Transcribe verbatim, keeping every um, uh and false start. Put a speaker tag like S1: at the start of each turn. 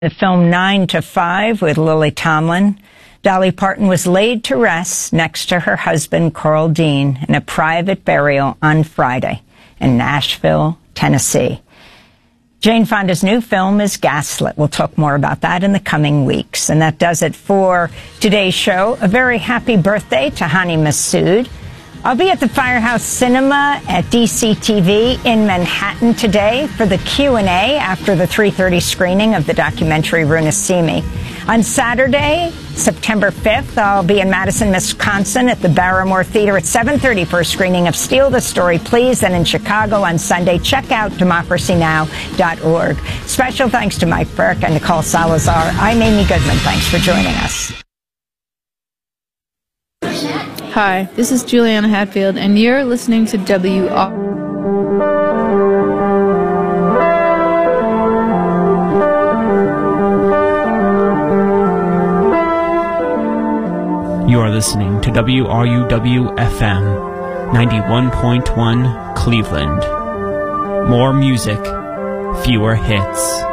S1: The film Nine to Five with Lily Tomlin. Dolly Parton was laid to rest next to her husband, Carl Dean, in a private burial on Friday in Nashville, Tennessee. Jane Fonda's new film is Gaslit. We'll talk more about that in the coming weeks. And that does it for today's show. A very happy birthday to Hani Massoud. I'll be at the Firehouse Cinema at D C T V in Manhattan today for the Q and A after the three thirty screening of the documentary Runa Simi. On Saturday, September fifth, I'll be in Madison, Wisconsin at the Barrymore Theater at seven thirty for a screening of Steal the Story, Please. And in Chicago on Sunday, check out democracy now dot org. Special thanks to Mike Burke and Nicole Salazar. I'm Amy Goodman. Thanks for joining us.
S2: Hi, this is Juliana Hatfield, and you're listening to W R.
S3: You are listening to W R U W F M ninety-one point one Cleveland. More music, fewer hits.